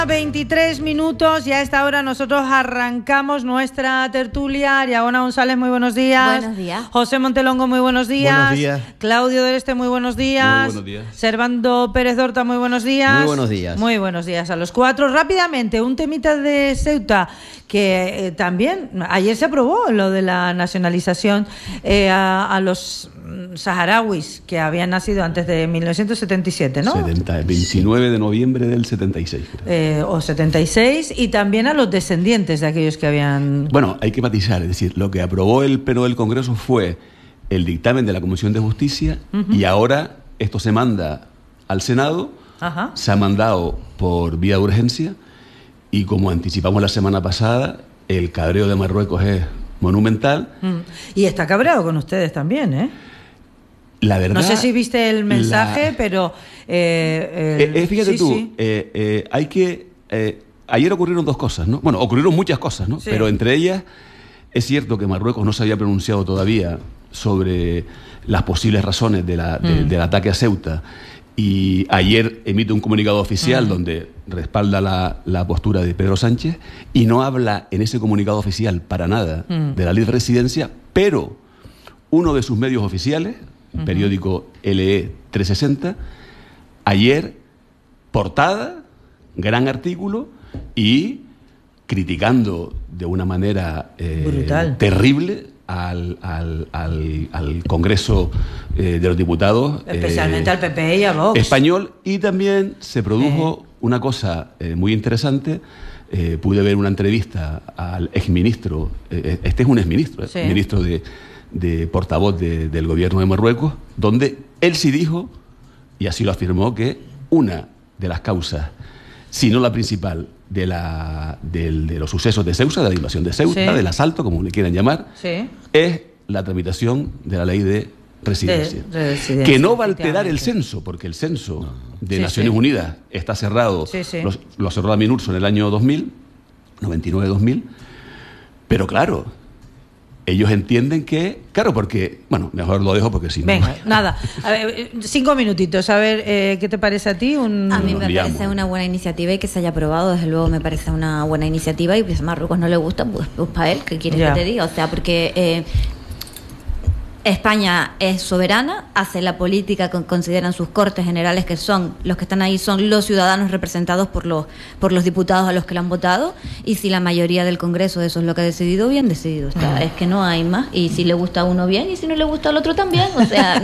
23 minutos y a esta hora nosotros arrancamos nuestra tertulia. Ariagona González, muy buenos días. Buenos días. José Montelongo, muy buenos días. Buenos días. Claudio del Este, muy buenos días. Muy buenos días. Servando Pérez Dorta, muy buenos días. Muy buenos días. Muy buenos días a los cuatro. Rápidamente, un temita de Ceuta que también ayer se aprobó lo de la nacionalización a los saharauis que habían nacido antes de 1977, ¿no? 29 de noviembre del 76. O 76, y también a los descendientes de aquellos que habían... Bueno, hay que matizar, es decir, lo que aprobó el Pleno del Congreso fue el dictamen de la Comisión de Justicia, y ahora esto se manda al Senado. Ajá. Se ha mandado por vía de urgencia, y como anticipamos la semana pasada, el cabreo de Marruecos es monumental. Y está cabreado con ustedes también, ¿eh? La verdad, no sé si viste el mensaje, pero... fíjate sí, tú, sí. hay que... ayer ocurrieron dos cosas, ¿no? Bueno, ocurrieron muchas cosas, ¿no? Sí. Pero entre ellas, es cierto que Marruecos no se había pronunciado todavía sobre las posibles razones del ataque a Ceuta, y ayer emite un comunicado oficial donde respalda la postura de Pedro Sánchez, y no habla en ese comunicado oficial para nada de la ley de residencia, pero uno de sus medios oficiales, periódico LE 360, ayer, portada, gran artículo, y criticando de una manera brutal, terrible al Congreso de los Diputados, especialmente al PP y a Vox español. Y también se produjo una cosa muy interesante. Pude ver una entrevista al exministro, este es un exministro, sí, ministro de portavoz del gobierno de Marruecos, donde él sí dijo, y así lo afirmó, que una de las causas, si no la principal, de los sucesos de Ceuta, de la invasión de Ceuta, sí, del asalto, como le quieran llamar, sí, es la tramitación de la ley de residencia. Que no va a alterar el censo, porque el censo de Naciones Unidas está cerrado, lo cerró la MINURSO en el año 2000, 99-2000, pero claro, ellos entienden que... Claro, porque... Bueno, mejor lo dejo porque si no... Venga, nada. A ver, 5 minutitos. A ver, ¿qué te parece a ti? A mí me parece una buena iniciativa, y que se haya aprobado, desde luego me parece una buena iniciativa, y pues a Marruecos no le gusta, pues para él, ¿qué quieres que te diga? O sea, porque... España es soberana, hace la política que consideran sus Cortes Generales, que son los que están ahí, son los ciudadanos representados por los diputados a los que le han votado, y si la mayoría del Congreso eso es lo que ha decidido, bien decidido está. Es que no hay más, y si le gusta a uno bien, y si no le gusta al otro también, o sea...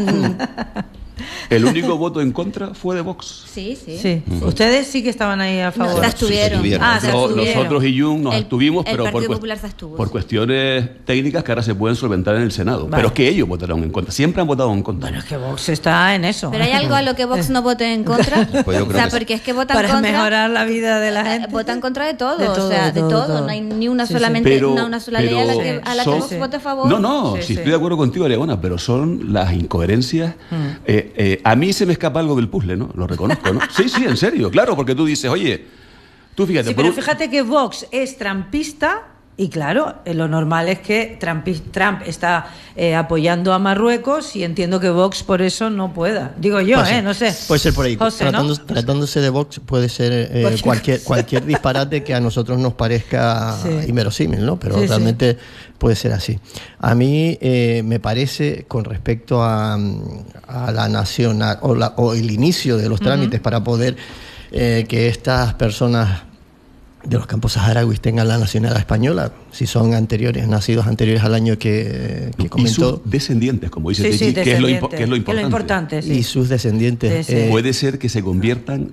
El único voto en contra fue de Vox. Sí. Ustedes sí que estaban ahí a favor. No, se abstuvieron. Se abstuvieron. Nosotros y Jung nos abstuvimos, pero Partido Popular se abstuvo, por cuestiones técnicas que ahora se pueden solventar en el Senado. Vale. Pero es que ellos votaron en contra. Siempre han votado en contra. Bueno, es que Vox está en eso. ¿Pero hay algo a lo que Vox no vote en contra? Pues o sea, porque es que votan para contra... mejorar la vida de la gente. Votan contra de todo, de todo. No hay ni una solamente una sola ley a la que Vox vote a favor. No, estoy de acuerdo contigo, Ariagona, pero son las incoherencias. A mí se me escapa algo del puzzle, ¿no? Lo reconozco, ¿no? Sí, en serio, claro, porque tú dices, oye, tú fíjate... Sí, pero fíjate que Vox es trumpista, y claro, lo normal es que Trump está apoyando a Marruecos, y entiendo que Vox por eso no pueda. Digo yo, no sé. Puede ser por ahí. José, Tratándose de Vox puede ser cualquier disparate que a nosotros nos parezca inverosímil, ¿no? Pero realmente puede ser así. A mí me parece, con respecto a la nación o el inicio de los trámites para poder que estas personas de los campos saharauis tengan la nacionalidad española, si son nacidos anteriores al año que comentó. Y sus descendientes, como dice Techi, que es lo importante. Y sus descendientes. Puede ser que se conviertan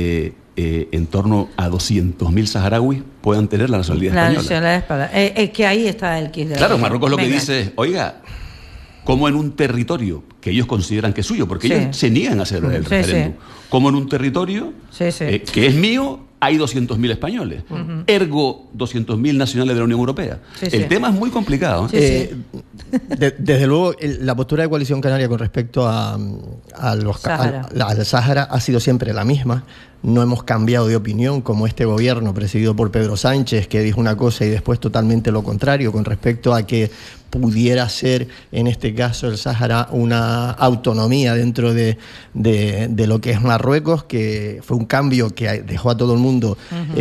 en torno a 200.000 saharauis puedan tener la nacionalidad española. Es que ahí está el kit. Claro, Marruecos lo que dice es, oiga, como en un territorio que ellos consideran que es suyo, porque ellos se niegan a hacer el referéndum, como en un territorio que es mío, hay 200.000 españoles. Ergo, 200.000 nacionales de la Unión Europea. El tema es muy complicado. Desde luego, la postura de Coalición Canaria con respecto al Sáhara ha sido siempre la misma. no hemos cambiado de opinión, como este gobierno presidido por Pedro Sánchez, que dijo una cosa y después totalmente lo contrario con respecto a que pudiera ser, en este caso, el Sáhara una autonomía dentro de lo que es Marruecos, que fue un cambio que dejó a todo el mundo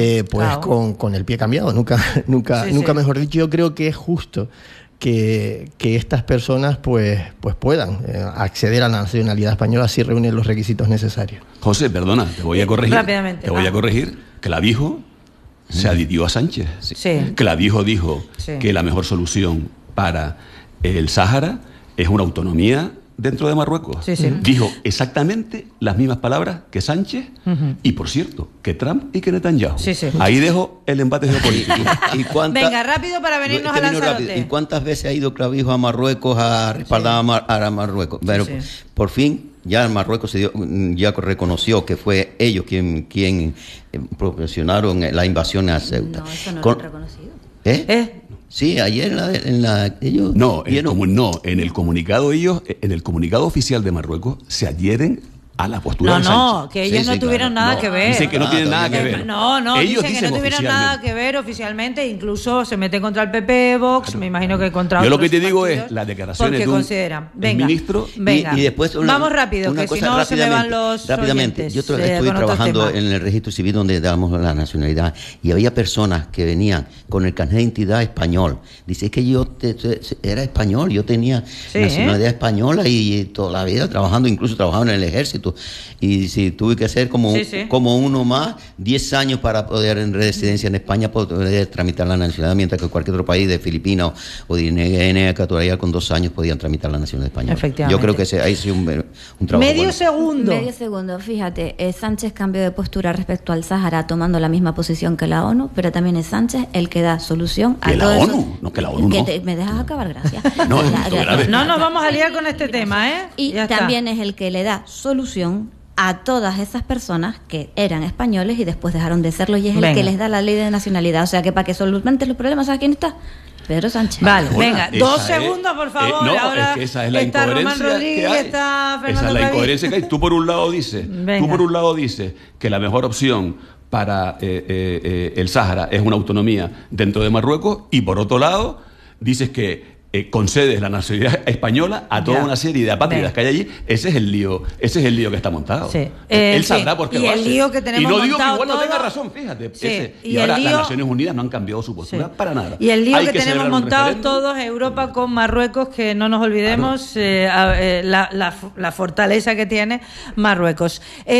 con el pie cambiado, nunca mejor dicho. Yo creo que es justo que estas personas pues puedan acceder a la nacionalidad española si reúnen los requisitos necesarios. José, perdona, te voy a corregir. Rápidamente. Te voy a corregir. Clavijo se adhirió a Sánchez. Sí. Clavijo dijo que la mejor solución para el Sáhara es una autonomía dentro de Marruecos. Sí, sí. Dijo exactamente las mismas palabras que Sánchez y, por cierto, que Trump y que Netanyahu. Sí, sí. Ahí dejo el embate geopolítico. Venga, rápido para venirnos a Lanzarote. ¿Y cuántas veces ha ido Clavijo a Marruecos a respaldar a Marruecos? Pero por fin ya Marruecos ya reconoció que fue ellos quien proporcionaron la invasión a Ceuta. No, eso no lo han reconocido. Sí, ayer ellos en el comunicado oficial de Marruecos se adhieren a la postura de Sánchez. No, que ellos no tuvieron nada que ver. Dicen que no tienen nada que ver. No, ellos dicen que no tuvieron nada que ver oficialmente, incluso se meten contra el PP, Vox, me imagino que contra otros. Yo lo que te digo es las declaraciones de un ministro. Venga, y después vamos rápido, que si no se me van los rápidamente. oyentes, Yo estoy trabajando en el registro civil donde damos la nacionalidad y había personas que venían con el carnet de identidad español. Dice que yo era español, yo tenía nacionalidad española y toda la vida trabajando, incluso trabajando en el ejército. Y si tuve que hacer como uno más, 10 años para poder en residencia en España, poder tramitar la nacionalidad, mientras que cualquier otro país de Filipinas o de Guinea Ecuatorial con 2 años podían tramitar la nacionalidad española. Efectivamente. Yo creo que ahí sí un trabajo Medio segundo, fíjate, Sánchez cambió de postura respecto al Sáhara, tomando la misma posición que la ONU, pero también es Sánchez el que da solución a todo eso. Que la ONU no. ¿Me dejas acabar? Gracias. No nos vamos a liar con este tema, ¿eh? Y también es el que le da solución a todas esas personas que eran españoles y después dejaron de serlo, y es el que les da la ley de nacionalidad. O sea que para que solventen los problemas, ¿sabes quién está? Pedro Sánchez. Vale, venga, 2 segundos, por favor. Ahora es que esa es la está incoherencia Román Rodríguez, que hay. está Fernando Esa es la Clavijo. incoherencia que hay. Tú por un lado dices que la mejor opción para el Sáhara es una autonomía dentro de Marruecos, y por otro lado dices que concedes la nacionalidad española a toda una serie de apátridas que hay allí. Ese es el lío que está montado. Sí. Él sabrá por qué lo hace. El lío que tenemos, y no digo que igual todo, no tenga razón, fíjate. Sí. Y ahora las Naciones Unidas no han cambiado su postura para nada. Y el lío Hay que tenemos celebrar un montado referéndum. todos, Europa con Marruecos, que no nos olvidemos la fortaleza que tiene Marruecos.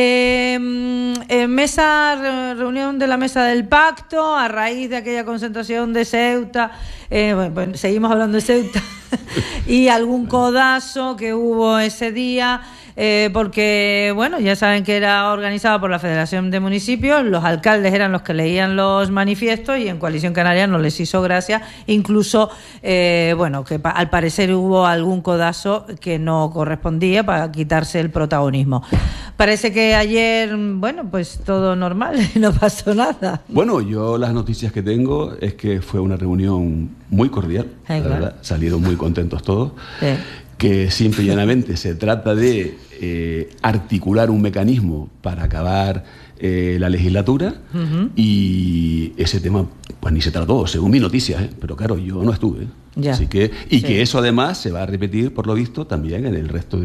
Reunión de la mesa del pacto a raíz de aquella concentración de Ceuta. Bueno, seguimos hablando de Ceuta. Y algún codazo que hubo ese día, porque, bueno, ya saben que era organizado por la Federación de Municipios, los alcaldes eran los que leían los manifiestos y en Coalición Canaria no les hizo gracia, incluso, bueno, que al parecer hubo algún codazo que no correspondía para quitarse el protagonismo. Parece que ayer, bueno, pues todo normal, no pasó nada. Bueno, yo las noticias que tengo es que fue una reunión muy cordial, la verdad, salieron muy contentos todos, que simple y llanamente se trata de articular un mecanismo para acabar la legislatura, y ese tema pues ni se trató, según mis noticias, pero claro, yo no estuve. Así que, que eso además se va a repetir, por lo visto, también en el resto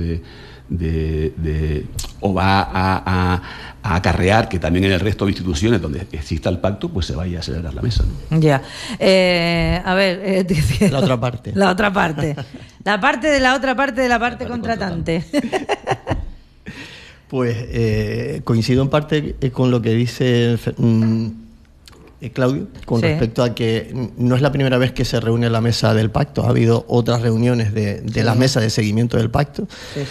o va a acarrear que también en el resto de instituciones donde exista el pacto, pues se vaya a celebrar la mesa, ¿no? Ya. A ver, la otra parte. La otra parte. La parte de la otra parte de la parte contratante. Pues coincido en parte con lo que dice Claudio, con respecto a que no es la primera vez que se reúne la mesa del pacto. Ha habido otras reuniones de las mesas de seguimiento del pacto.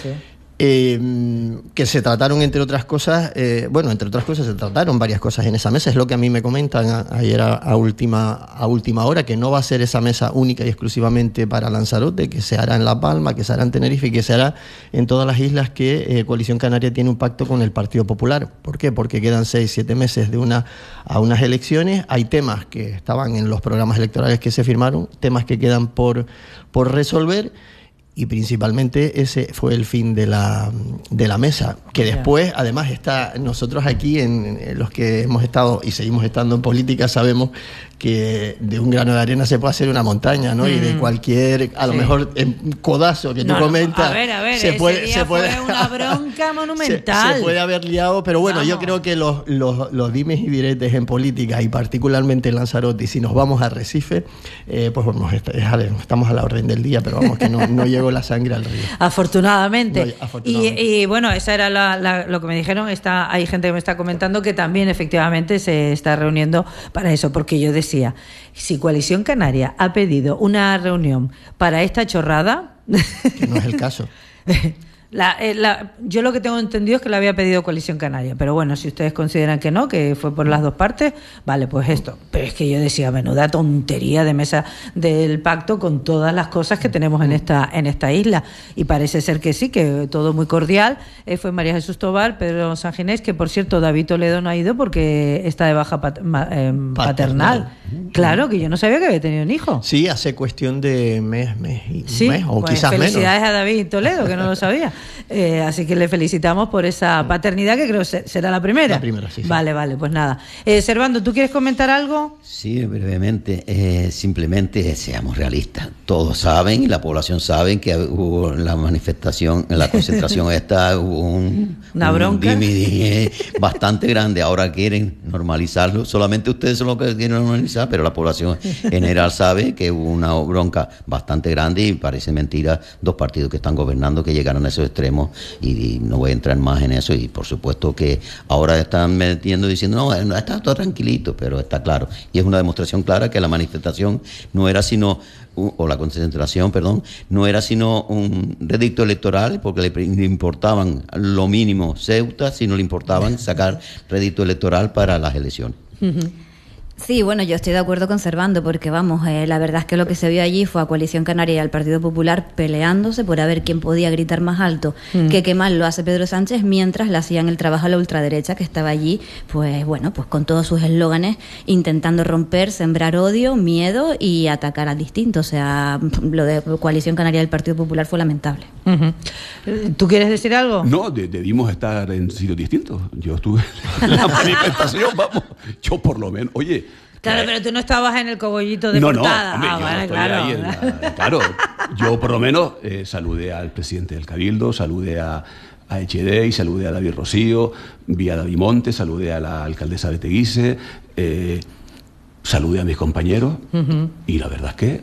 Que se trataron, entre otras cosas, se trataron varias cosas en esa mesa. Es lo que a mí me comentan ayer a última hora, que no va a ser esa mesa única y exclusivamente para Lanzarote, que se hará en La Palma, que se hará en Tenerife y que se hará en todas las islas que Coalición Canaria tiene un pacto con el Partido Popular. ¿Por qué? Porque quedan 6-7 meses a unas elecciones. Hay temas que estaban en los programas electorales que se firmaron, temas que quedan por resolver. y principalmente ese fue el fin de la mesa, que después, además, nosotros aquí, en los que hemos estado y seguimos estando en política, sabemos que de un grano de arena se puede hacer una montaña, ¿no? Y de cualquier, a lo mejor, codazo que tú comentas, a ver, se puede fue una bronca monumental. Se puede haber liado, pero bueno, yo creo que los dimes y diretes en política, y particularmente en Lanzarote, si nos vamos a Arrecife, pues bueno, estamos a la orden del día, pero vamos, que no llegó la sangre al río. Afortunadamente. No, afortunadamente. Y bueno, esa era lo que me dijeron. Hay gente que me está comentando que también efectivamente se está reuniendo para eso, porque yo decía, si Coalición Canaria ha pedido una reunión para esta chorrada... Que no es el caso. Yo lo que tengo entendido es que la había pedido Coalición Canaria, pero bueno, si ustedes consideran que no, que fue por las dos partes, vale, pues esto. Pero es que yo decía, menuda tontería de mesa del pacto con todas las cosas que tenemos en esta isla, y parece ser que sí, que todo muy cordial. Fue María Jesús Tobar, Pedro Sanginés, que por cierto David Toledo no ha ido porque está de baja paternal. Claro, que yo no sabía que había tenido un hijo. Sí, hace cuestión de mes o pues quizás menos. Felicidades a David Toledo, que no lo sabía. Así que le felicitamos por esa paternidad, que creo será la primera. La primera, sí. Vale, pues nada. Servando, ¿tú quieres comentar algo? Sí, brevemente. Simplemente seamos realistas. Todos saben, y la población sabe, que hubo la manifestación, en la concentración esta, hubo una bronca bastante grande. Ahora quieren normalizarlo. Solamente ustedes son los que quieren normalizar, pero la población en general sabe que hubo una bronca bastante grande, y parece mentira 2 partidos que están gobernando que llegaron a esos extremos, y no voy a entrar más en eso. Y por supuesto que ahora están diciendo, no, está todo tranquilito, pero está claro, y es una demostración clara que la manifestación no era sino, o la concentración, perdón, no era sino un rédito electoral, porque le importaban lo mínimo Ceuta, sino le importaban sacar rédito electoral para las elecciones. Sí, bueno, yo estoy de acuerdo con Servando, porque vamos, la verdad es que lo que se vio allí fue a Coalición Canaria y al Partido Popular peleándose por a ver quién podía gritar más alto, que qué mal lo hace Pedro Sánchez, mientras le hacían el trabajo a la ultraderecha, que estaba allí, pues bueno, pues con todos sus eslóganes, intentando romper, sembrar odio, miedo y atacar al distinto. O sea, lo de Coalición Canaria y el Partido Popular fue lamentable. ¿Tú quieres decir algo? No, debimos estar en sitios distintos. Yo estuve en la manifestación, vamos, yo por lo menos, oye... Claro, pero tú no estabas en el cogollito de portada. Hombre, claro. Yo por lo menos saludé al presidente del Cabildo, saludé a Echedey, saludé a David Rocío, vi a David Montes, saludé a la alcaldesa de Teguise, saludé a mis compañeros, y la verdad es que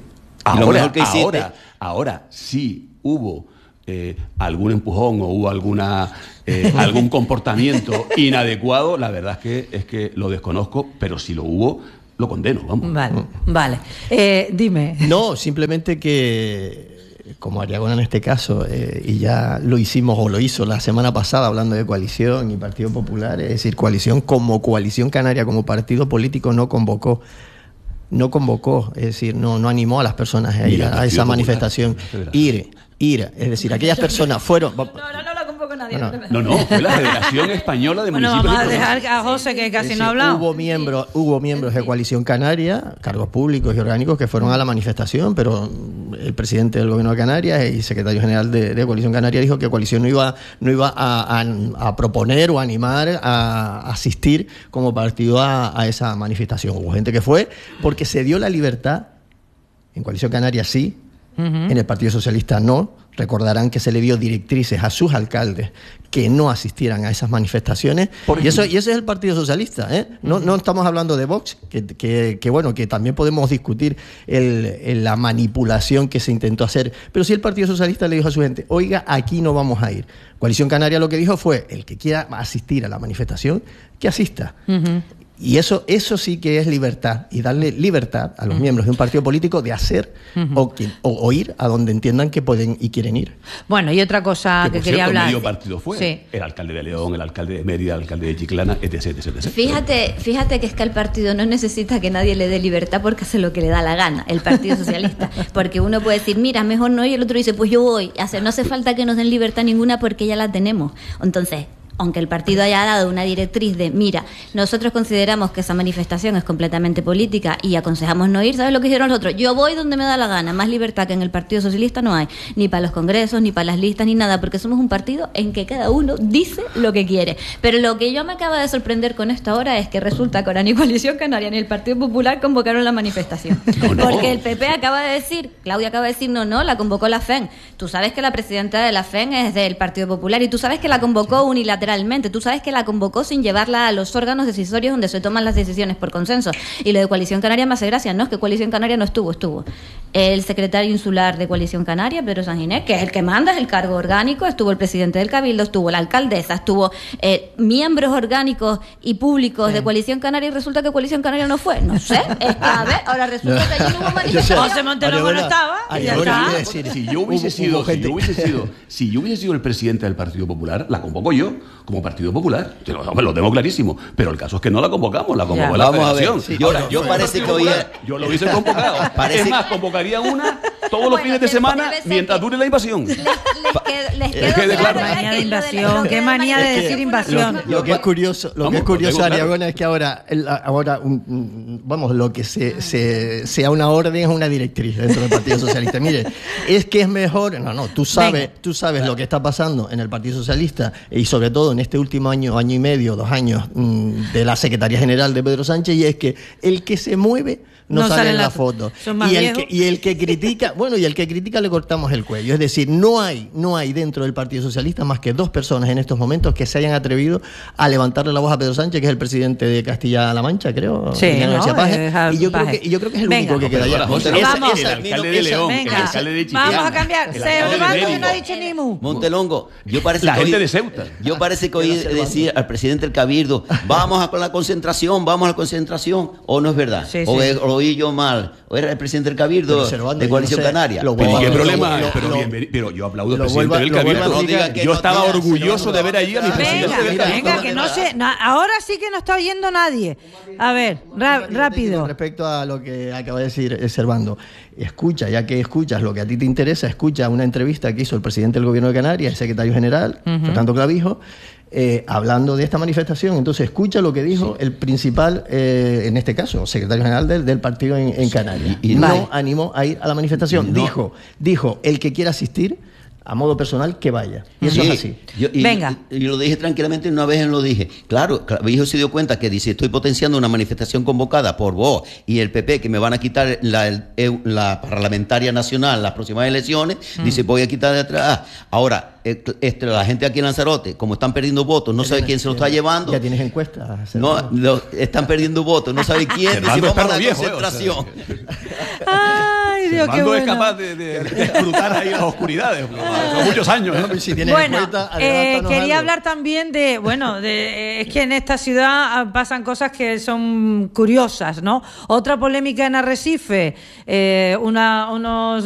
ahora sí hubo algún empujón o hubo algún comportamiento inadecuado. La verdad es que lo desconozco, pero si lo hubo, lo condeno, vamos. Vale. Dime. No, simplemente que, como Ariagona en este caso, y ya lo hicimos o lo hizo la semana pasada hablando de coalición y Partido Popular, es decir, coalición como Coalición Canaria, como partido político, no convocó, es decir, no animó a las personas a ir a esa Popular, manifestación. Ir, es decir, aquellas personas fueron... No la convocó nadie. No, fue la Federación Española de Municipios. Bueno, vamos a dejar a José, que casi no ha hablado. Hubo miembros de Coalición Canaria, cargos públicos y orgánicos, que fueron a la manifestación, pero el presidente del Gobierno de Canarias y secretario general de Coalición Canaria dijo que Coalición no iba a proponer o animar a asistir como partido a esa manifestación. Hubo gente que fue porque se dio la libertad, en Coalición Canaria sí, en el Partido Socialista no. Recordarán que se le dio directrices a sus alcaldes que no asistieran a esas manifestaciones. Y ese es el Partido Socialista, ¿eh? No estamos hablando de Vox, que bueno, que también podemos discutir la manipulación que se intentó hacer. Pero sí, el Partido Socialista le dijo a su gente, oiga, aquí no vamos a ir. Coalición Canaria lo que dijo fue, el que quiera asistir a la manifestación, que asista. Y eso sí que es libertad, y darle libertad a los miembros de un partido político de hacer o ir a donde entiendan que pueden y quieren ir. Bueno, y otra cosa que quería hablar. Medio partido fue. Sí. El alcalde de León, el alcalde de Mérida, el alcalde de Chiclana, etc. Fíjate que es que el partido no necesita que nadie le dé libertad porque hace lo que le da la gana, el Partido Socialista. Porque uno puede decir, mira, mejor no, y el otro dice, pues yo voy. No hace falta que nos den libertad ninguna porque ya la tenemos. Entonces, aunque el partido haya dado una directriz de, mira, nosotros consideramos que esa manifestación es completamente política y aconsejamos no ir, ¿sabes lo que hicieron los otros? Yo voy donde me da la gana, más libertad que en el Partido Socialista no hay, ni para los congresos, ni para las listas, ni nada, porque somos un partido en que cada uno dice lo que quiere. Pero lo que yo me acaba de sorprender con esta hora es que resulta que ahora ni Coalición Canaria ni el Partido Popular convocaron la manifestación. Porque el PP acaba de decir, Claudia acaba de decir, no, la convocó la FEN. Tú sabes que la presidenta de la FEN es del Partido Popular y tú sabes que la convocó unilateralmente. Tú sabes que la convocó sin llevarla a los órganos decisorios donde se toman las decisiones por consenso. Y lo de Coalición Canaria me hace gracia, no es que Coalición Canaria no estuvo el secretario insular de Coalición Canaria, Pedro San Ginés, que es el que manda, es el cargo orgánico, estuvo el presidente del Cabildo, estuvo la alcaldesa, estuvo miembros orgánicos y públicos de Coalición Canaria, y resulta que Coalición Canaria no fue. No sé, es que a ver, ahora resulta que allí no hubo manifestación. José Montelongo no estaba, y ya está. Si yo hubiese sido el presidente del Partido Popular, la convoco yo como Partido Popular. Lo tengo clarísimo. Pero el caso es que no la convocamos, la convocó la Federación. Yo parece que yo lo hubiese convocado. Es más, convocaría una todos los fines de semana mientras dure la invasión. Les quedó claro. Manía de invasión. Qué manía de decir invasión. Lo que es curioso, Ariagona, es que ahora vamos, lo que sea una orden es una directriz dentro del Partido Socialista. Mire, es que es mejor. Tú sabes lo que está pasando en el Partido Socialista y sobre todo en este último año y medio, 2 años de la Secretaría General de Pedro Sánchez, y es que el que se mueve no sale en la foto. Y el que critica, le cortamos el cuello. Es decir, no hay dentro del Partido Socialista más que 2 personas en estos momentos que se hayan atrevido a levantarle la voz a Pedro Sánchez, que es el presidente de Castilla-La Mancha, creo. Sí, y yo creo que es el único que queda ya. El alcalde de León, el alcalde de Chillán. Vamos a cambiar. Servando, que no ha dicho ni mu. Montelongo, la gente de Ceuta. Yo parece que oí decir al presidente del Cabildo, vamos a la concentración, o no es verdad, o oí yo mal, o era el presidente del Cabildo de Coalición Canaria. Pero qué problema, pero yo aplaudo al presidente del Cabildo. Yo estaba orgulloso de ver allí a mi presidente del Cabildo. Venga, que no sé, ahora sí que no está oyendo nadie. A ver, rápido. Con respecto a lo que acaba de decir Servando, ya que escuchas lo que a ti te interesa, escucha una entrevista que hizo el presidente del Gobierno de Canarias, el secretario general, Fernando Clavijo, hablando de esta manifestación. Entonces escucha lo que dijo el principal, en este caso, secretario general del partido en Canarias. Y no animó a ir a la manifestación. Dijo, el que quiera asistir, a modo personal, que vaya. Y eso es así. Venga. Y lo dije tranquilamente, una vez lo dije. Claro, Clavijo se dio cuenta que dice, estoy potenciando una manifestación convocada por vos y el PP, que me van a quitar la parlamentaria nacional las próximas elecciones, dice, voy a quitar de atrás. Ahora, la gente aquí en Lanzarote, como están perdiendo votos, no sabe quién se lo está llevando. Ya tienes encuestas. Están perdiendo votos, no sabe quién. Dice, vamos a la concentración. Ay, Dios, qué bueno. Es capaz de disfrutar ahí las oscuridades. Son muchos años. Quería hablar también de es que en esta ciudad pasan cosas que son curiosas, ¿no? Otra polémica en Arrecife, unos